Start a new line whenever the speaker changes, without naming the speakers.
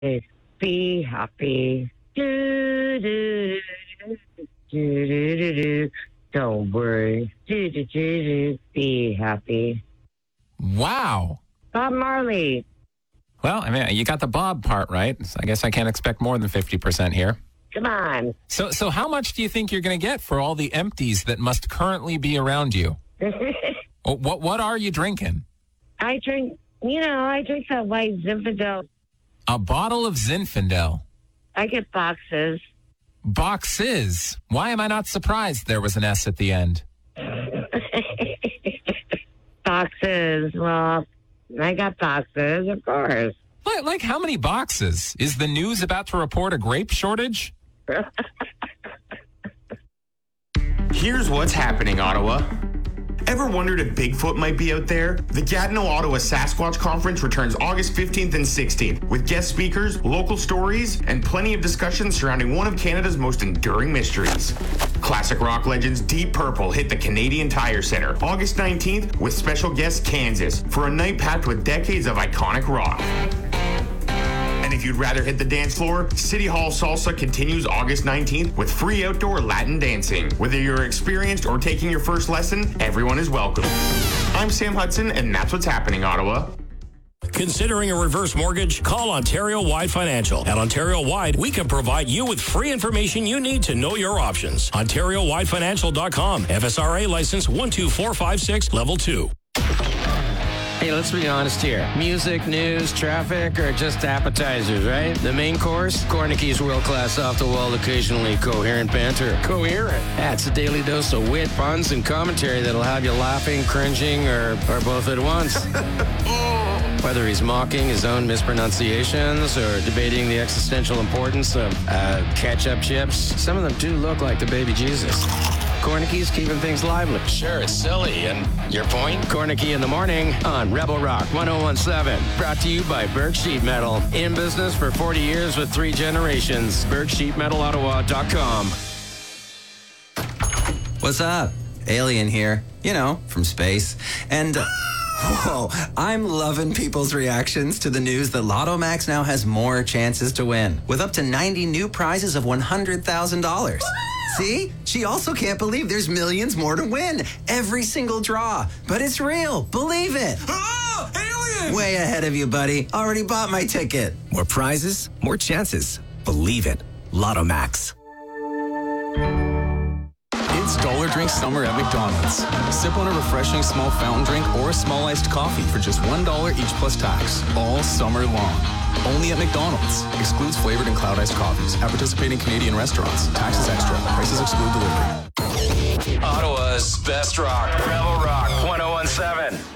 Be happy. Do, do, do, do, do, do, do. Don't worry. Do, do, do, do. Be happy.
Wow.
Bob Marley.
Well, I mean, you got the Bob part right. So I guess I can't expect more than 50% here.
Come on.
So how much do you think you're going to get for all the empties that must currently be around you? What are you drinking?
I drink that white Zinfandel.
A bottle of Zinfandel.
I get boxes.
Boxes? Why am I not surprised there was an S at the end?
Boxes. Well, I got boxes, of course.
Like how many boxes? Is the news about to report a grape shortage?
Here's what's happening, Ottawa. Ever wondered if Bigfoot might be out there? The Gatineau Ottawa Sasquatch Conference returns August 15th and 16th with guest speakers, local stories, and plenty of discussion surrounding one of Canada's most enduring mysteries. Classic rock legends Deep Purple hit the Canadian Tire Centre August 19th with special guest Kansas for a night packed with decades of iconic rock. And if you'd rather hit the dance floor, City Hall Salsa continues August 19th with free outdoor Latin dancing. Whether you're experienced or taking your first lesson, everyone is welcome. I'm Sam Hudson, and that's what's happening, Ottawa.
Considering a reverse mortgage? Call Ontario Wide Financial. At Ontario Wide, we can provide you with free information you need to know your options. OntarioWideFinancial.com. FSRA license 12456, level 2.
Hey, let's be honest here. Music, news, traffic are just appetizers, right? The main course? Cornicky's world-class, off-the-wall, occasionally coherent banter. Coherent? That's a daily dose of wit, puns, and commentary that'll have you laughing, cringing, or both at once. Whether he's mocking his own mispronunciations or debating the existential importance of ketchup chips, some of them do look like the baby Jesus. Cornicky's keeping things lively.
Sure, it's silly. And your point?
Cornicky in the morning on Rebel Rock 1017. Brought to you by Berg Sheet Metal. In business for 40 years with 3 generations. BergSheetMetalOttawa.com.
What's up? Alien here. You know, from space. And... whoa, I'm loving people's reactions to the news that Lotto Max now has more chances to win, with up to 90 new prizes of $100,000. See? She also can't believe there's millions more to win. Every single draw. But it's real. Believe it.
Oh, alien!
Way ahead of you, buddy. Already bought my ticket.
More prizes, more chances. Believe it. Lotto Max.
It's Dollar Drink Summer at McDonald's. Sip on a refreshing small fountain drink or a small iced coffee for just $1 each plus tax, all summer long. Only at McDonald's. Excludes flavored and cloud iced coffees at participating Canadian restaurants. Taxes extra. Prices exclude delivery.
Ottawa's best rock. Rebel Rock 1017.